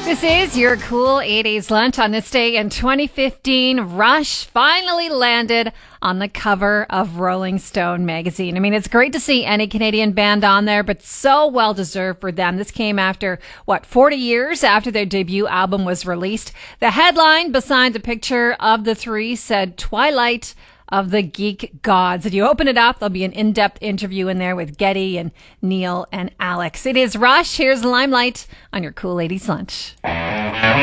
This is your cool 80s lunch. On this day in 2015, Rush finally landed on the cover of Rolling Stone magazine. I mean, it's great to see any Canadian band on there, but so well deserved for them. This came after, 40 years after their debut album was released. The headline beside the picture of the three said Twilight of the Geek Gods. If you open it up, there'll be an in-depth interview in there with Geddy and Neil and Alex. It is Rush. Here's Limelight on your cool 80s lunch.